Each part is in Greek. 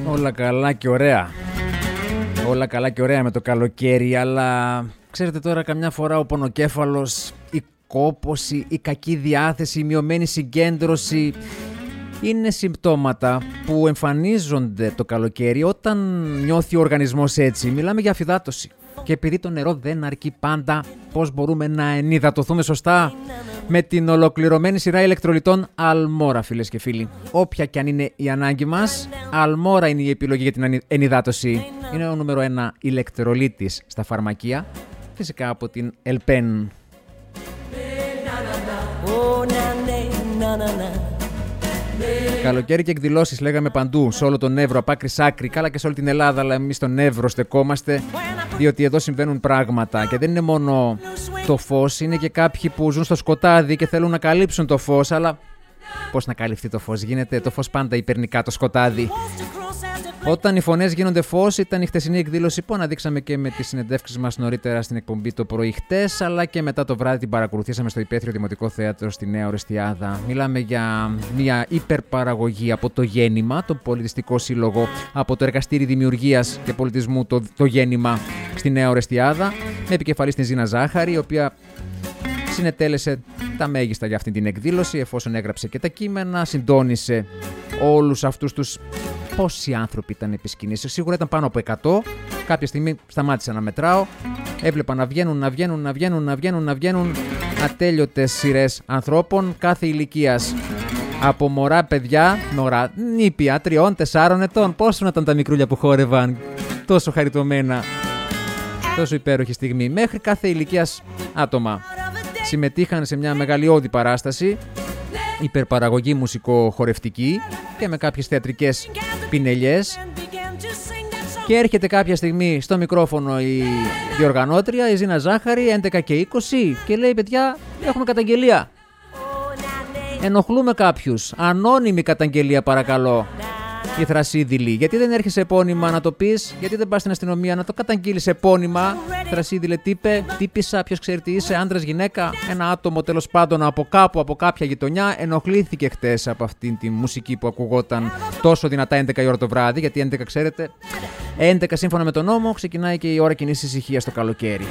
Όλα καλά και ωραία. Όλα καλά και ωραία με το καλοκαίρι, αλλά ξέρετε τώρα καμιά φορά ο πονοκέφαλος, η κόπωση, η κακή διάθεση, η μειωμένη συγκέντρωση είναι συμπτώματα που εμφανίζονται το καλοκαίρι όταν νιώθει ο οργανισμός έτσι. Μιλάμε για αφυδάτωση. Και επειδή το νερό δεν αρκεί πάντα, πώς μπορούμε να ενυδατωθούμε σωστά? Με την ολοκληρωμένη σειρά ηλεκτρολιτών Αλμόρα, φίλες και φίλοι. Όποια και αν είναι η ανάγκη μας, Αλμόρα είναι η επιλογή για την ενυδάτωση. Είναι ο νούμερο 1 ηλεκτρολίτης στα φαρμακεία, φυσικά από την Ελπέν. Καλοκαίρι και εκδηλώσεις λέγαμε παντού, σε όλο τον Εύρο, από άκρη σ' άκρη, καλά και σε όλη την Ελλάδα, αλλά εμείς στον Εύρο στεκόμαστε, διότι εδώ συμβαίνουν πράγματα. Και δεν είναι μόνο το φως, είναι και κάποιοι που ζουν στο σκοτάδι και θέλουν να καλύψουν το φως, αλλά πώς να καλυφθεί το φως? Γίνεται το φως πάντα υπερνικά το σκοτάδι. Όταν οι φωνές γίνονται φως, ήταν η χτεσινή εκδήλωση που αναδείξαμε και με τις συνεντεύξεις μας νωρίτερα στην εκπομπή το πρωί χτες, αλλά και μετά το βράδυ την παρακολουθήσαμε στο Υπαίθριο Δημοτικό Θέατρο στη Νέα Ορεστιάδα. Μιλάμε για μια υπερπαραγωγή από το Γέννημα, το πολιτιστικό σύλλογο, από το Εργαστήρι Δημιουργίας και Πολιτισμού, το Γέννημα στη Νέα Ορεστιάδα, με επικεφαλής την Ζήνα Ζάχαρη, η οποία συνετέλεσε τα μέγιστα για αυτή την εκδήλωση, εφόσον έγραψε και τα κείμενα, συντόνισε όλους αυτούς τους. Πόσοι άνθρωποι ήταν επί σκηνής? Σίγουρα ήταν πάνω από 100. Κάποια στιγμή σταμάτησα να μετράω. Έβλεπα να βγαίνουν ατέλειωτες σειρές ανθρώπων κάθε ηλικίας. Από μωρά παιδιά, νήπια 3-4 ετών. Πόσο να ήταν τα μικρούλια που χόρευαν τόσο χαριτωμένα, τόσο υπέροχη στιγμή. Μέχρι κάθε ηλικίας άτομα συμμετείχαν σε μια μεγαλειώδη παράσταση, υπερπαραγωγή μουσικο-χορευτική και με κάποιες θεατρικές πινελιές. Και έρχεται κάποια στιγμή στο μικρόφωνο η διοργανώτρια, η Ζήνα Ζάχαρη, 11 και 20, και λέει: παιδιά, έχουμε καταγγελία. Ενοχλούμε κάποιους. Ανώνυμη καταγγελία, παρακαλώ. Η Θρασίδηλη. Γιατί δεν έρχεσαι επώνυμα να το πεις? Γιατί δεν πας στην αστυνομία να το καταγγείλεις επώνυμα? Θρασίδηλε, τύπησα, ποιος ξέρει τι είσαι, άντρας, γυναίκα? Ένα άτομο τέλος πάντων από κάπου, από κάποια γειτονιά, ενοχλήθηκε χτες από αυτήν τη μουσική που ακουγόταν τόσο δυνατά 11 η ώρα το βράδυ. Γιατί 11, ξέρετε, 11 σύμφωνα με τον νόμο ξεκινάει και η ώρα κοινής ησυχίας το καλοκαίρι.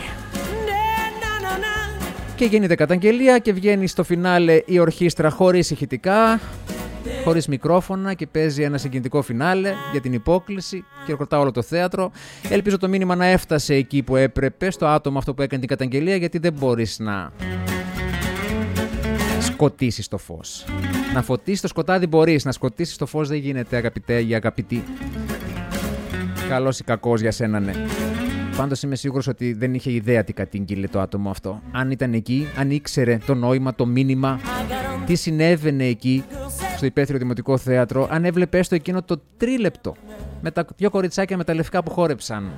Και γίνεται καταγγελία και βγαίνει στο φινάλε η ορχήστρα χωρίς ηχητικά, χωρίς μικρόφωνα, και παίζει ένα συγκινητικό φινάλε για την υπόκληση και ρωτά όλο το θέατρο. Ελπίζω το μήνυμα να έφτασε εκεί που έπρεπε, στο άτομο αυτό που έκανε την καταγγελία, γιατί δεν μπορείς να σκοτίσεις το φως. Να φωτίσεις το σκοτάδι μπορείς, να σκοτίσεις το φως δεν γίνεται, αγαπητέ ή αγαπητή. Καλός ή κακός για σένα, ναι. Πάντως είμαι σίγουρος ότι δεν είχε ιδέα τι κατήγγειλε το άτομο αυτό. Αν ήταν εκεί, αν ήξερε το νόημα, το μήνυμα, τι συνέβαινε εκεί στο Υπαίθριο Δημοτικό Θέατρο, αν έβλεπε έστω εκείνο το τρίλεπτο με τα δυο κοριτσάκια με τα λευκά που χόρεψαν.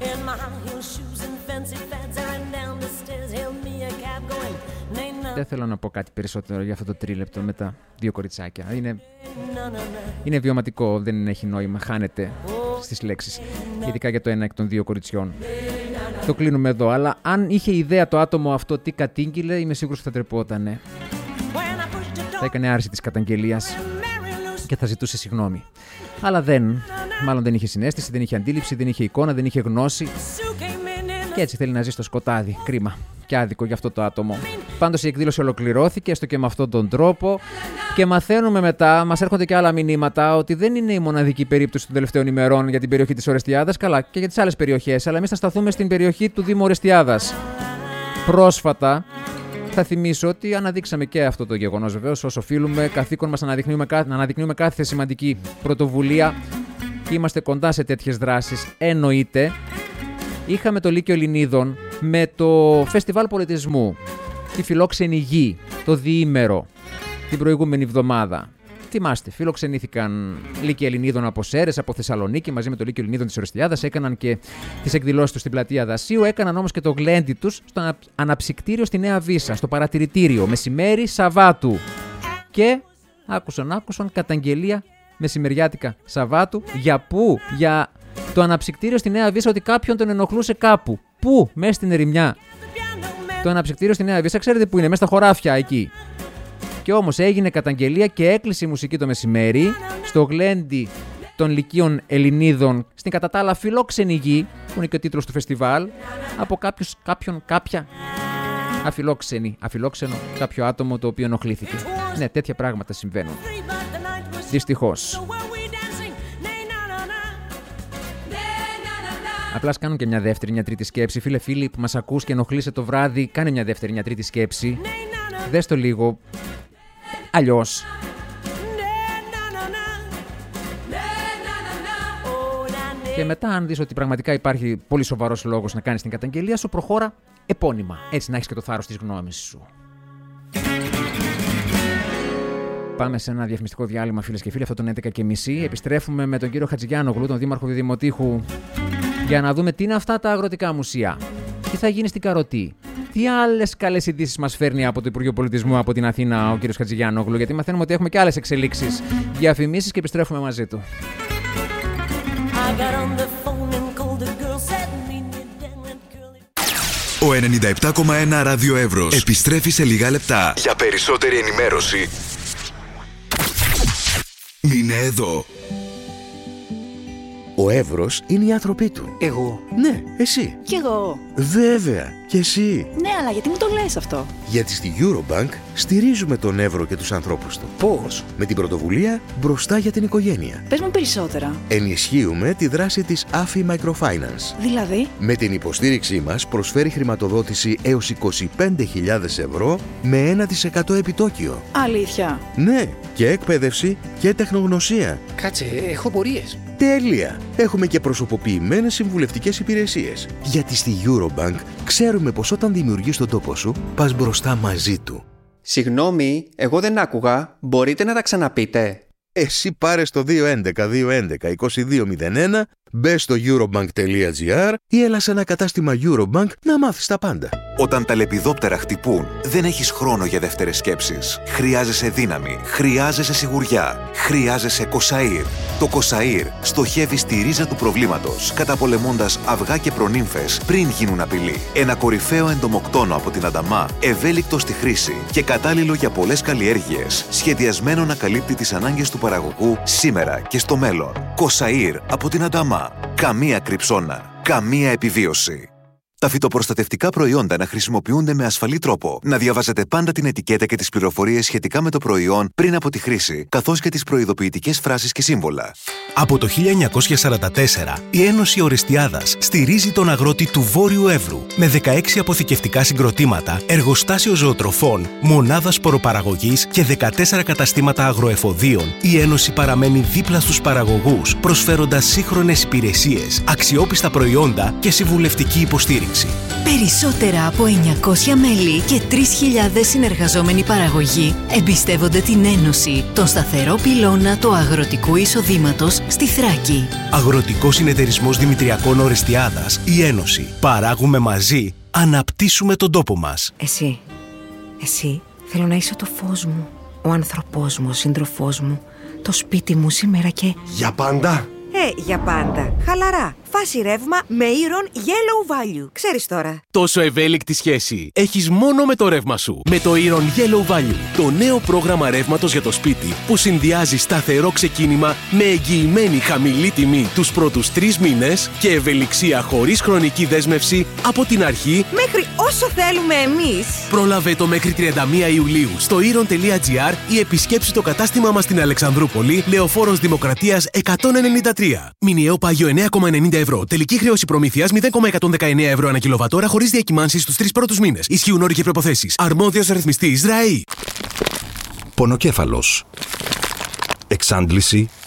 Δεν θέλω να πω κάτι περισσότερο για αυτό το τρίλεπτο με τα δύο κοριτσάκια. Είναι βιωματικό, δεν έχει νόημα, χάνεται στις λέξεις. Ειδικά για το ένα εκ των δύο κοριτσιών. Το κλείνουμε εδώ, αλλά αν είχε ιδέα το άτομο αυτό τι κατήγγειλε, είμαι σίγουρος ότι θα τρεπότανε. Θα έκανε άρση της καταγγελίας και θα ζητούσε συγγνώμη. Αλλά μάλλον δεν είχε συναίσθηση, δεν είχε αντίληψη, δεν είχε εικόνα, δεν είχε γνώση. Και έτσι θέλει να ζει στο σκοτάδι. Κρίμα και άδικο για αυτό το άτομο. Πάντως η εκδήλωση ολοκληρώθηκε, έστω και με αυτόν τον τρόπο. Και μαθαίνουμε μετά, μας έρχονται και άλλα μηνύματα, ότι δεν είναι η μοναδική περίπτωση των τελευταίων ημερών για την περιοχή της Ορεστιάδας, καλά και για τις άλλες περιοχές. Αλλά εμείς θα σταθούμε στην περιοχή του Δήμου Ορεστιάδας. Πρόσφατα, θα θυμίσω ότι αναδείξαμε και αυτό το γεγονός, βεβαίως, ως οφείλουμε. Καθήκον μας να αναδεικνύουμε κάθε σημαντική πρωτοβουλία. Είμαστε κοντά σε τέτοιες δράσεις, εννοείται. Είχαμε το Λύκειο Ελληνίδων με το Φεστιβάλ Πολιτισμού, τη Φιλόξενη Γη, το διήμερο, την προηγούμενη εβδομάδα. Θυμάστε, φιλοξενήθηκαν Λύκεια Ελληνίδων από Σέρρες, από Θεσσαλονίκη, μαζί με το Λύκειο Ελληνίδων της Ορεστιάδας. Έκαναν και τις εκδηλώσεις τους στην πλατεία Δασίου. Έκαναν όμως και το γλέντι τους στο αναψυκτήριο στη Νέα Βύσσα, στο παρατηρητήριο, μεσημέρι Σαββάτου. Και άκουσαν καταγγελία μεσημεριάτικα Σαββάτου. Για πού? Για το αναψυκτήριο στη Νέα Βύσσα, ότι κάποιον τον ενοχλούσε κάπου. Πού? Μέσα στην ερημιά. Το αναψυκτήριο στη Νέα Βύσσα, ξέρετε πού είναι? Μέσα στα χωράφια εκεί. Και όμως έγινε καταγγελία και έκλεισε η μουσική το μεσημέρι στο γλέντι των Λυκείων Ελληνίδων στην κατά τα άλλα φιλόξενη γη, που είναι και ο τίτλος του φεστιβάλ, από κάποια αφιλόξενο κάποιο άτομο το οποίο ενοχλήθηκε. Ναι, τέτοια πράγματα συμβαίνουν. Δυστυχώς. Απλά κάνουν και μια δεύτερη, μια τρίτη σκέψη. Φίλοι που μας ακούς και ενοχλείσαι το βράδυ, κάνε μια δεύτερη, μια τρίτη σκέψη. Δες το λίγο. Αλλιώς. Και μετά, αν δεις ότι πραγματικά υπάρχει πολύ σοβαρός λόγος να κάνεις την καταγγελία σου, προχώρα επώνυμα. Έτσι να έχεις και το θάρρος της γνώμης σου. Πάμε σε ένα διαφημιστικό διάλειμμα, φίλες και φίλοι, αυτό τον 11:30. Επιστρέφουμε με τον κύριο Χατζηγιάννογλου, τον δήμαρχο Δημοτήχου, για να δούμε τι είναι αυτά τα αγροτικά μουσεία. Τι θα γίνει στην Καροτή. Τι άλλες καλές ειδήσεις μας φέρνει από το Υπουργείο Πολιτισμού από την Αθήνα ο κύριος Χατζηγιάννογλου, γιατί μαθαίνουμε ότι έχουμε και άλλες εξελίξεις. Διαφημίσεις και επιστρέφουμε μαζί του. Ο 97,1 Ράδιο Εύρος επιστρέφει σε λίγα λεπτά. Για περισσότερη ενημέρωση, μείνε εδώ. Ο Εύρος είναι οι άνθρωποι του. Εγώ. Ναι, εσύ. Κι εγώ. Βέβαια, κι εσύ. Ναι, αλλά γιατί μου το λες αυτό? Γιατί στη Eurobank στηρίζουμε τον Εύρο και τους ανθρώπους του. Πώς? Με την πρωτοβουλία Μπροστά για την Οικογένεια. Πες μου περισσότερα. Ενισχύουμε τη δράση της AFI Microfinance. Δηλαδή? Με την υποστήριξή μας προσφέρει χρηματοδότηση έως 25.000 ευρώ με 1% επιτόκιο. Αλήθεια? Ναι, και εκπαίδευση και τεχνογνωσία. Κάτσε, έχω πορείες. Τέλεια! Έχουμε και προσωποποιημένες συμβουλευτικές υπηρεσίες. Γιατί στη Eurobank ξέρουμε πως όταν δημιουργείς τον τόπο σου, πας μπροστά μαζί του. Συγγνώμη, εγώ δεν άκουγα. Μπορείτε να τα ξαναπείτε? Εσύ πάρε στο 211-211-2201, μπες στο eurobank.gr ή έλα σε ένα κατάστημα Eurobank να μάθεις τα πάντα. Όταν τα λεπιδόπτερα χτυπούν, δεν έχεις χρόνο για δεύτερες σκέψεις. Χρειάζεσαι δύναμη, χρειάζεσαι σιγουριά, χρειάζεσαι Κοσαΐρ. Το Κοσαΐρ στοχεύει στη ρίζα του προβλήματος, καταπολεμώντας αυγά και προνύμφες πριν γίνουν απειλή. Ένα κορυφαίο εντομοκτόνο από την Ανταμά, ευέλικτο στη χρήση και κατάλληλο για πολλές καλλιέργειες, σχεδιασμένο να καλύπτει τις ανάγκες του παραγωγού σήμερα και στο μέλλον. Κοσαΐρ από την Ανταμά. Καμία κρυψώνα, καμία επιβίωση. Τα φυτοπροστατευτικά προϊόντα να χρησιμοποιούνται με ασφαλή τρόπο. Να διαβάζετε πάντα την ετικέτα και τις πληροφορίες σχετικά με το προϊόν πριν από τη χρήση, καθώς και τις προειδοποιητικές φράσεις και σύμβολα. Από το 1944, η Ένωση Ορεστιάδας στηρίζει τον αγρότη του Βόρειου Εύρου με 16 αποθηκευτικά συγκροτήματα, εργοστάσιο ζωοτροφών, μονάδα σποροπαραγωγής και 14 καταστήματα αγροεφοδίων. Η Ένωση παραμένει δίπλα στους παραγωγούς, προσφέροντας σύγχρονες υπηρεσίες, αξιόπιστα προϊόντα και συμβουλευτική υποστήριξη. Περισσότερα από 900 μέλη και 3.000 συνεργαζόμενοι παραγωγοί εμπιστεύονται την Ένωση, τον σταθερό πυλώνα του αγροτικού εισοδήματος στη Θράκη. Αγροτικός Συνεταιρισμός Δημητριακών Ορεστιάδας, η Ένωση. Παράγουμε μαζί, αναπτύσσουμε τον τόπο μας. Εσύ θέλω να είσαι το φως μου, ο άνθρωπός μου, ο σύντροφός μου, το σπίτι μου σήμερα και... Για πάντα! Για πάντα. Χαλαρά. Φάση ρεύμα με Iron Yellow Value. Ξέρεις τώρα. Τόσο ευέλικτη σχέση έχεις μόνο με το ρεύμα σου. Με το Iron Yellow Value. Το νέο πρόγραμμα ρεύματος για το σπίτι που συνδυάζει σταθερό ξεκίνημα με εγγυημένη χαμηλή τιμή τους πρώτους 3 μήνες και ευελιξία χωρίς χρονική δέσμευση από την αρχή μέχρι όσο θέλουμε εμείς. Πρόλαβε το μέχρι 31 Ιουλίου στο iron.gr ή επισκέψου το κατάστημα μας στην Αλεξανδρούπολη, Λεωφόρος Δημοκρατίας 193. Μηνιαίο πάγιο 9,90 ευρώ. Τελική χρέωση προμήθειας 0,119 ευρώ ανά κιλοβατόρα χωρίς διακυμάνσεις στους 3 πρώτους μήνες. Ισχύουν όροι και προϋποθέσεις. Αρμόδιος ρυθμιστής ΡΑΗ. Πονοκέφαλος. Εξάντληση.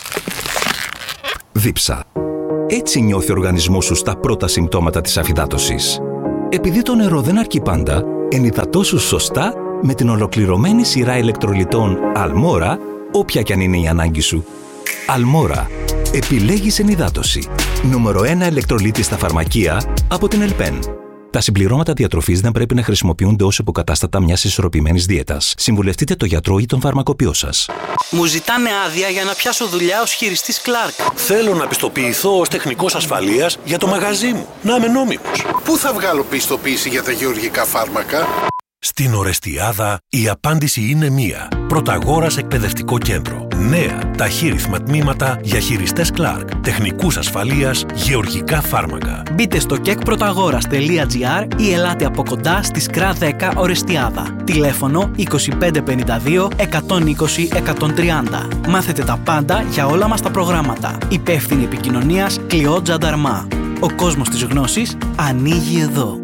Δίψα. Έτσι νιώθει ο οργανισμός σου στα πρώτα συμπτώματα της αφυδάτωσης. Επειδή το νερό δεν αρκεί πάντα, ενυδατώσου σωστά με την ολοκληρωμένη σειρά ηλεκτρολιτών Αλμόρα, όποια κι αν είναι η ανάγκη σου. Αλμόρα. Επιλέγεις ενυδάτωση. Νούμερο 1 ηλεκτρολίτη στα φαρμακεία από την Ελπέν. Τα συμπληρώματα διατροφής δεν πρέπει να χρησιμοποιούνται ως υποκατάστατα μιας ισορροπημένης δίαιτας. Συμβουλευτείτε τον γιατρό ή τον φαρμακοποιό σας. Μου ζητάνε άδεια για να πιάσω δουλειά ως χειριστής Clark. Θέλω να πιστοποιηθώ ως τεχνικός ασφαλείας για το μαγαζί μου. Να είμαι νόμιμος. Πού θα βγάλω πιστοποίηση για τα γεωργικά φάρμακα? Στην Ορεστιάδα η απάντηση είναι μία. Πρωταγόρας Εκπαιδευτικό Κέντρο. νέα ταχύρυθμα τμήματα για χειριστές Clark, τεχνικούς ασφαλείας, γεωργικά φάρμακα. Μπείτε στο kekprotagouras.gr ή ελάτε από κοντά στη ΣΚΡΑ 10 Ορεστιάδα. Τηλέφωνο 2552 120 130. Μάθετε τα πάντα για όλα μας τα προγράμματα. Υπεύθυνη επικοινωνίας Κλειό Τζανταρμά. Ο κόσμος της γνώσης ανοίγει εδώ.